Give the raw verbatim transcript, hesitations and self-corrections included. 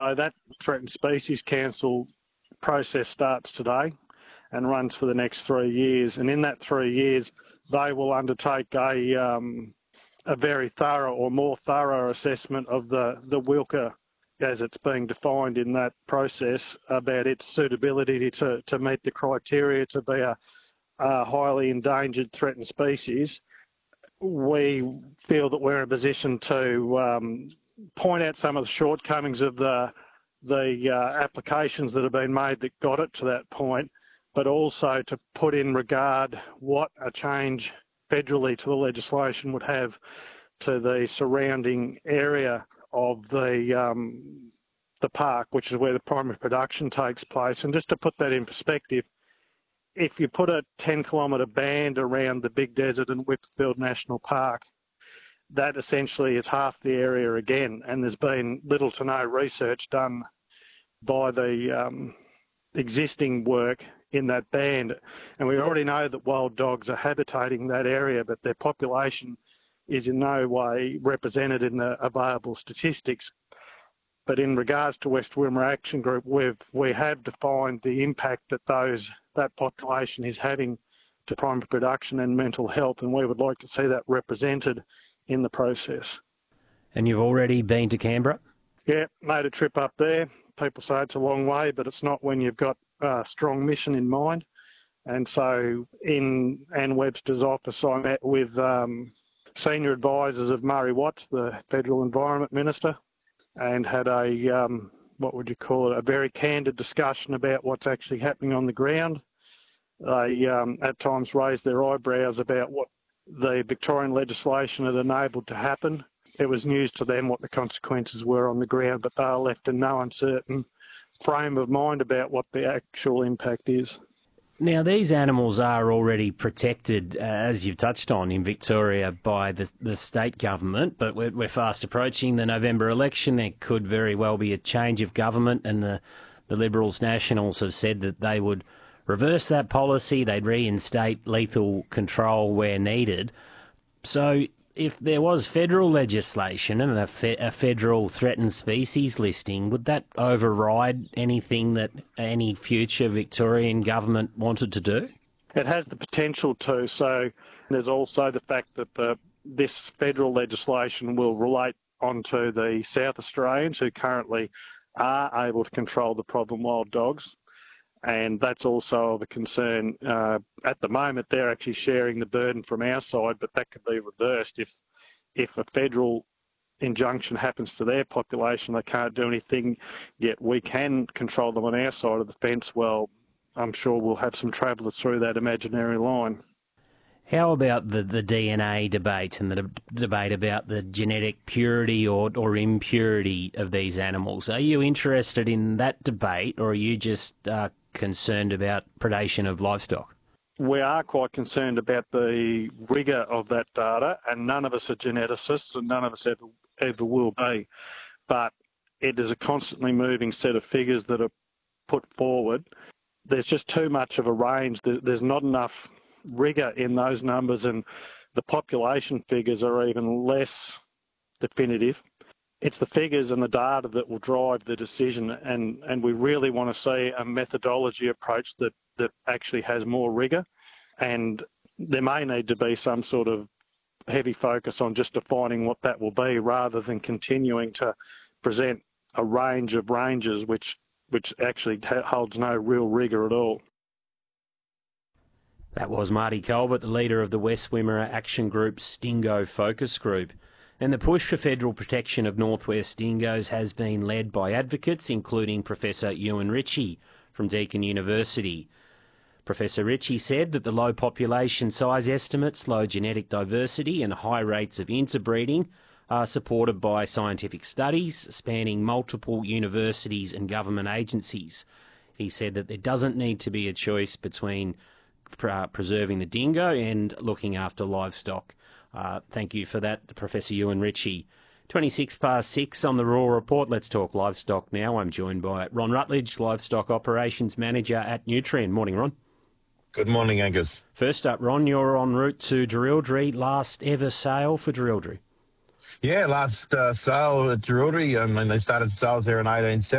So that Threatened Species Council process starts today and runs for the next three years. And in that three years, they will undertake a um, a very thorough or more thorough assessment of the, the Wilka as it's being defined in that process, about its suitability to, to meet the criteria to be a, a highly endangered threatened species. We feel that we're in a position to um, point out some of the shortcomings of the the uh, applications that have been made that got it to that point, but also to put in regard what a change federally to the legislation would have to the surrounding area of the um, the park, which is where the primary production takes place. And just to put that in perspective, if you put a ten kilometre band around the Big Desert and Whipfield National Park, that essentially is half the area again, and there's been little to no research done by the um, existing work in that band. And we already know that wild dogs are habitating that area, but their population is in no way represented in the available statistics. But in regards to West Wimmera Action Group, we've, we have defined the impact that those that population is having to primary production and mental health, and we would like to see that represented in the process. And you've already been to Canberra? Yeah, made a trip up there. People say it's a long way, but it's not when you've got a strong mission in mind. And so in Ann Webster's office, I met with um, senior advisors of Murray Watts, the Federal Environment Minister, and had a, um, what would you call it, a very candid discussion about what's actually happening on the ground. They um, at times raised their eyebrows about what the Victorian legislation had enabled to happen. It was news to them what the consequences were on the ground, but they are left in no uncertain frame of mind about what the actual impact is. Now, these animals are already protected, uh, as you've touched on, in Victoria by the, the state government, but we're, we're fast approaching the November election. There could very well be a change of government, and the, the Liberals Nationals have said that they would reverse that policy. They'd reinstate lethal control where needed. So if there was federal legislation and a, fe- a federal threatened species listing, would that override anything that any future Victorian government wanted to do? It has the potential to. So there's also the fact that the, this federal legislation will relate onto the South Australians who currently are able to control the problem wild dogs. And that's also of a concern. Uh, at the moment, they're actually sharing the burden from our side, but that could be reversed. If if a federal injunction happens to their population, they can't do anything, yet we can control them on our side of the fence, well, I'm sure we'll have some travellers through that imaginary line. How about the, the D N A debate and the de- debate about the genetic purity or, or impurity of these animals? Are you interested in that debate, or are you just uh, concerned about predation of livestock? We are quite concerned about the rigour of that data, and none of us are geneticists and none of us ever, ever will be. But it is a constantly moving set of figures that are put forward. There's just too much of a range. There's not enough rigour in those numbers, and the population figures are even less definitive. It's the figures and the data that will drive the decision, and, and we really want to see a methodology approach that, that actually has more rigour, and there may need to be some sort of heavy focus on just defining what that will be rather than continuing to present a range of ranges which, which actually holds no real rigour at all. That was Marty Colbert, the leader of the West Wimmera Action Group's Stingo Focus Group. And the push for federal protection of northwest dingoes has been led by advocates, including Professor Ewan Ritchie from Deakin University. Professor Ritchie said that the low population size estimates, low genetic diversity and high rates of interbreeding are supported by scientific studies spanning multiple universities and government agencies. He said that there doesn't need to be a choice between uh, preserving the dingo and looking after livestock. Uh, thank you for that, Professor Ewan Ritchie. twenty-six past six on the Raw Report. Let's talk livestock now. I'm joined by Ron Rutledge, Livestock Operations Manager at Nutrien. Morning, Ron. Good morning, Angus. First up, Ron, you're en route to Jerilderie. Last ever sale for Jerilderie. Yeah, last uh, sale at Jerilderie. I mean, they started sales there in eighteen seventy.